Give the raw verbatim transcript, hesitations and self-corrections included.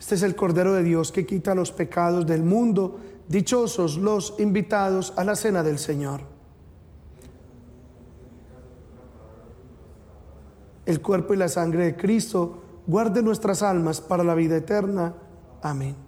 Este es el Cordero de Dios que quita los pecados del mundo. Dichosos los invitados a la cena del Señor. El cuerpo y la sangre de Cristo guarden nuestras almas para la vida eterna. Amén.